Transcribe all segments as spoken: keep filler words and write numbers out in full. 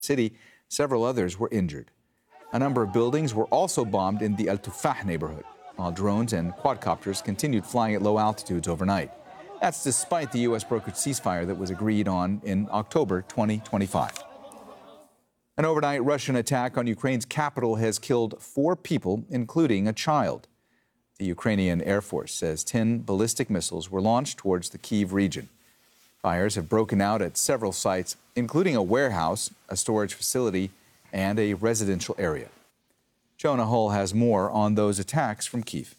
city. Several others were injured. A number of buildings were also bombed in the Al Tufah neighborhood, while drones and quadcopters continued flying at low altitudes overnight. That's despite the U S brokered ceasefire that was agreed on in October twenty twenty-five. An overnight Russian attack on Ukraine's capital has killed four people, including a child. The Ukrainian Air Force says ten ballistic missiles were launched towards the Kyiv region. Fires have broken out at several sites, including a warehouse, a storage facility, and a residential area. Jonah Hull has more on those attacks from Kyiv.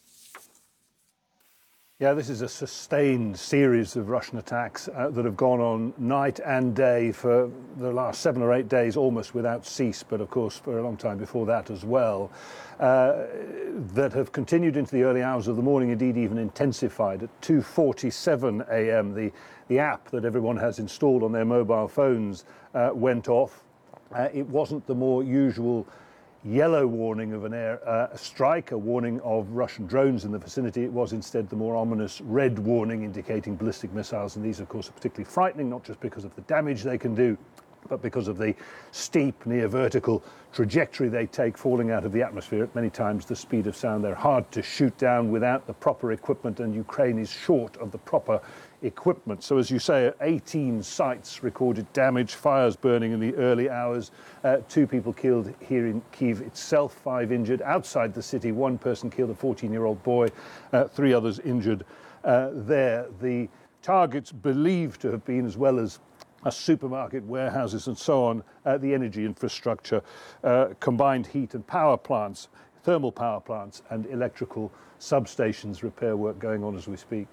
Yeah, this is a sustained series of Russian attacks uh, that have gone on night and day for the last seven or eight days, almost without cease, but of course for a long time before that as well, uh, that have continued into the early hours of the morning, indeed even intensified. At two forty-seven a m, the, the app that everyone has installed on their mobile phones uh, went off. Uh, it wasn't the more usual yellow warning of an air uh, strike, a warning of Russian drones in the vicinity. It was instead the more ominous red warning indicating ballistic missiles. And these, of course, are particularly frightening, not just because of the damage they can do, but because of the steep, near vertical trajectory they take falling out of the atmosphere at many times the speed of sound. They're hard to shoot down without the proper equipment, and Ukraine is short of the proper equipment. So, as you say, eighteen sites recorded damage, fires burning in the early hours, uh, two people killed here in Kyiv itself, five injured. Outside the city, one person killed, a fourteen-year-old boy, uh, three others injured uh, there. The targets believed to have been, as well as a supermarket, warehouses and so on, uh, the energy infrastructure, uh, combined heat and power plants, thermal power plants and electrical substations, repair work going on as we speak.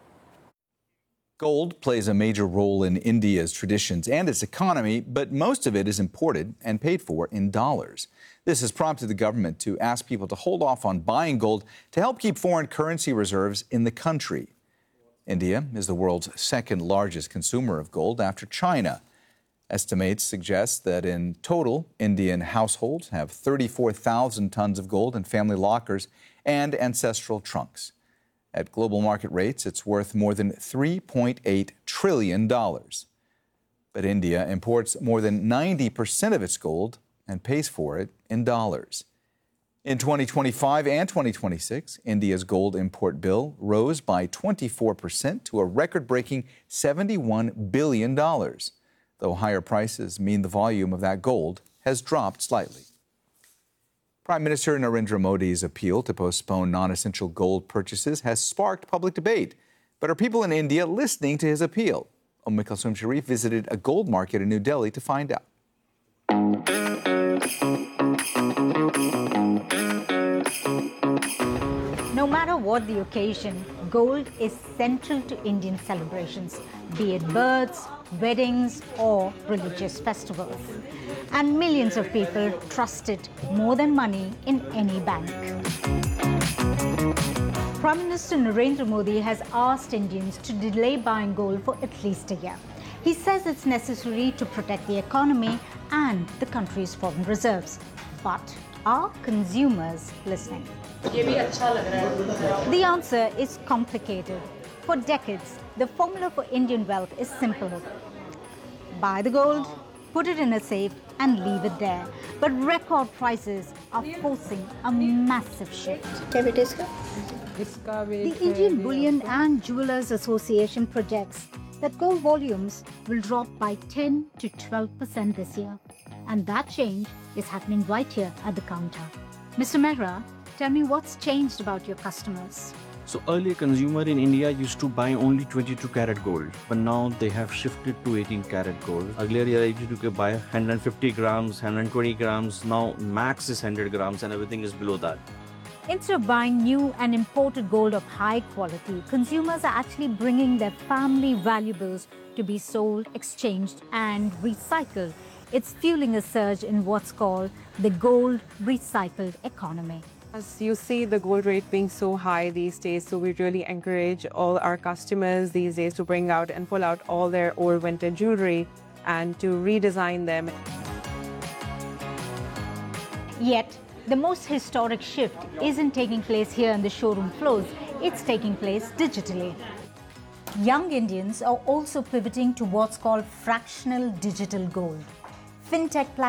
Gold plays a major role in India's traditions and its economy, but most of it is imported and paid for in dollars. This has prompted the government to ask people to hold off on buying gold to help keep foreign currency reserves in the country. India is the world's second largest consumer of gold after China. Estimates suggest that in total, Indian households have thirty-four thousand tons of gold in family lockers and ancestral trunks. At global market rates, it's worth more than three point eight trillion dollars. But India imports more than ninety percent of its gold and pays for it in dollars. In twenty twenty-five and twenty twenty-six, India's gold import bill rose by twenty-four percent to a record-breaking seventy-one billion dollars, though higher prices mean the volume of that gold has dropped slightly. Prime Minister Narendra Modi's appeal to postpone non-essential gold purchases has sparked public debate. But are people in India listening to his appeal? Umm Kulsum Sharif visited a gold market in New Delhi to find out. No matter what the occasion, gold is central to Indian celebrations, be it births, weddings, or religious festivals. And millions of people trust it more than money in any bank. Prime Minister Narendra Modi has asked Indians to delay buying gold for at least a year. He says it's necessary to protect the economy and the country's foreign reserves. But are consumers listening? The answer is complicated. For decades, the formula for Indian wealth is simple. Buy the gold, put it in a safe, and leave it there. But record prices are forcing a massive shift. The Indian Bullion and Jewelers Association projects that gold volumes will drop by ten to twelve percent this year. And that change is happening right here at the counter. Mister Mehra, tell me what's changed about your customers. So earlier consumer in India used to buy only twenty-two karat gold, but now they have shifted to eighteen karat gold. Earlier you used to buy one hundred fifty grams, one hundred twenty grams, now max is one hundred grams and everything is below that. Instead of buying new and imported gold of high quality, consumers are actually bringing their family valuables to be sold, exchanged and recycled. It's fueling a surge in what's called the gold recycled economy. As you see the gold rate being so high these days, so we really encourage all our customers these days to bring out and pull out all their old vintage jewelry and to redesign them. Yet, the most historic shift isn't taking place here on the showroom floors, it's taking place digitally. Young Indians are also pivoting to what's called fractional digital gold. Fintech platforms